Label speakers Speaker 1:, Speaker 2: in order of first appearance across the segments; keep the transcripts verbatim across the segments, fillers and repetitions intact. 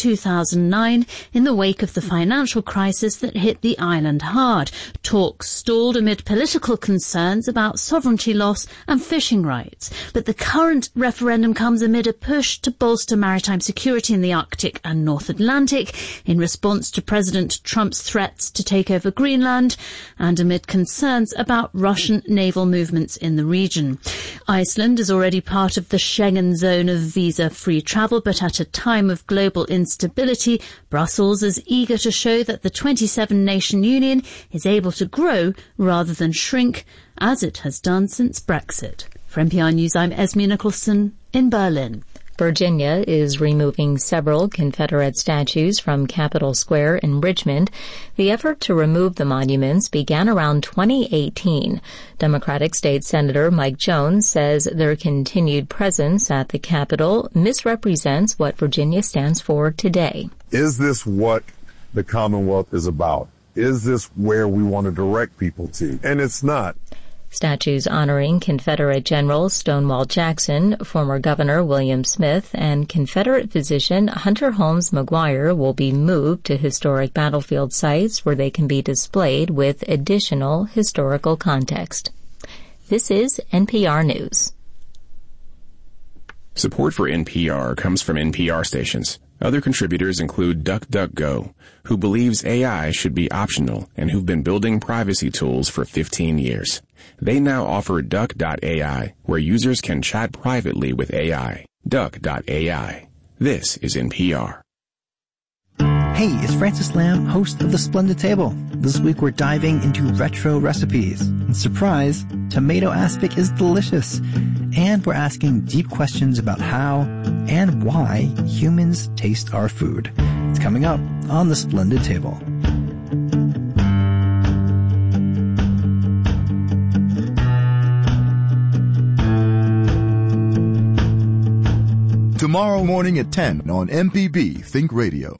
Speaker 1: two thousand nine in the wake of the financial crisis that hit the island hard. Talks stalled amid political concerns about sovereignty loss and fishing rights. But the current referendum comes amid a push to bolster maritime security in the Arctic and North Atlantic in response to President Trump's threats to take over Greenland and amid concerns about Russian naval movements in the region. Iceland is already part of the Schengen zone of visa-free travel, but at a time of global instability, Brussels is eager to show that the twenty-seven nation union is able to grow rather than shrink, as it has done since Brexit. For N P R News, I'm Esme Nicholson in Berlin.
Speaker 2: Virginia is removing several Confederate statues from Capitol Square in Richmond. The effort to remove the monuments began around twenty eighteen. Democratic State Senator Mike Jones says their continued presence at the Capitol misrepresents what Virginia stands for today.
Speaker 3: Is this what the Commonwealth is about? Is this where we want to direct people to? And it's not.
Speaker 2: Statues honoring Confederate General Stonewall Jackson, former Governor William Smith, and Confederate physician Hunter Holmes McGuire will be moved to historic battlefield sites where they can be displayed with additional historical context. This is N P R News.
Speaker 4: Support for N P R comes from N P R stations. Other contributors include DuckDuckGo, who believes A I should be optional and who've been building privacy tools for fifteen years. They now offer Duck dot A I, where users can chat privately with A I. Duck dot A I. This is N P R.
Speaker 5: Hey, it's Francis Lamb, host of The Splendid Table. This week we're diving into retro recipes. And surprise, tomato aspic is delicious. And we're asking deep questions about how and why humans taste our food. It's coming up on The Splendid Table.
Speaker 6: Tomorrow morning at ten on M P B Think Radio.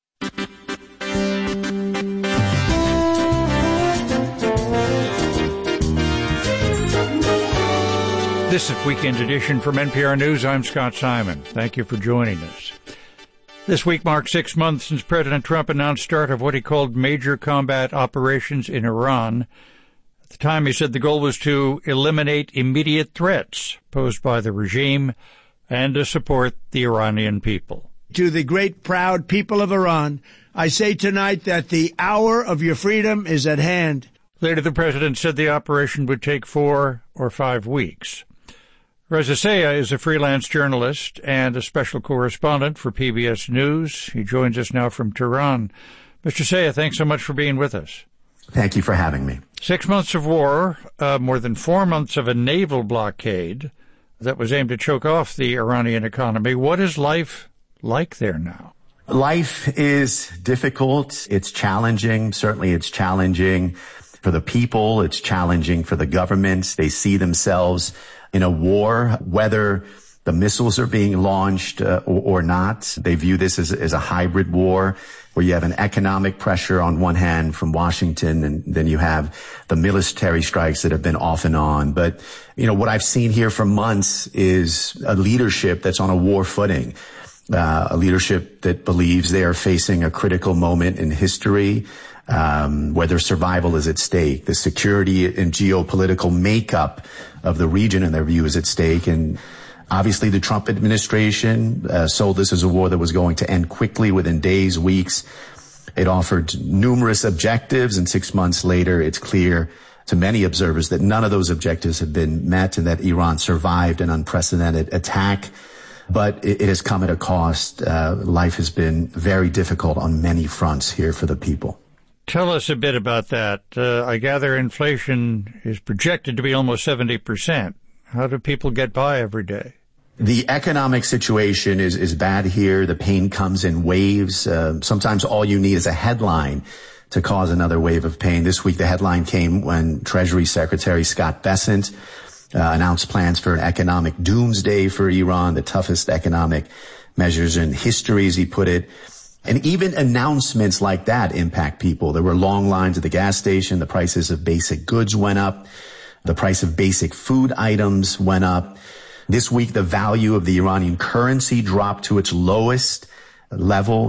Speaker 7: This is Weekend Edition from N P R News. I'm Scott Simon. Thank you for joining us. This week marks six months since President Trump announced start of what he called major combat operations in Iran. At the time, he said the goal was to eliminate immediate threats posed by the regime and to support the Iranian people.
Speaker 8: To the great, proud people of Iran, I say tonight that the hour of your freedom is at hand.
Speaker 7: Later, the president said the operation would take four or five weeks. Reza Sayah is a freelance journalist and a special correspondent for P B S News. He joins us now from Tehran. Mister Sayah, thanks so much for being with us.
Speaker 9: Thank you for having me.
Speaker 7: Six months of war, uh, more than four months of a naval blockade that was aimed to choke off the Iranian economy. What is life like there now?
Speaker 9: Life is difficult. It's challenging. Certainly it's challenging for the people. It's challenging for the governments. They see themselves in a war, whether the missiles are being launched uh, or, or not. They view this as, as a hybrid war where you have an economic pressure on one hand from Washington, and then you have the military strikes that have been off and on. But, you know, what I've seen here for months is a leadership that's on a war footing, uh, a leadership that believes they are facing a critical moment in history, um, where their survival is at stake. The security and geopolitical makeup of the region, in their view, is at stake. And obviously, the Trump administration uh, sold this as a war that was going to end quickly within days, weeks. It offered numerous objectives, and six months later, it's clear to many observers that none of those objectives have been met and that Iran survived an unprecedented attack. But it, it has come at a cost. Uh, life has been very difficult on many fronts here for the people.
Speaker 7: Tell us a bit about that. Uh, I gather inflation is projected to be almost seventy percent. How do people get by every day?
Speaker 9: The economic situation is, is bad here. The pain comes in waves. Uh, sometimes all you need is a headline to cause another wave of pain. This week, the headline came when Treasury Secretary Scott Bessent uh, announced plans for an economic doomsday for Iran, the toughest economic measures in history, as he put it. And even announcements like that impact people. There were long lines at the gas station. The prices of basic goods went up. The price of basic food items went up. This week, the value of the Iranian currency dropped to its lowest level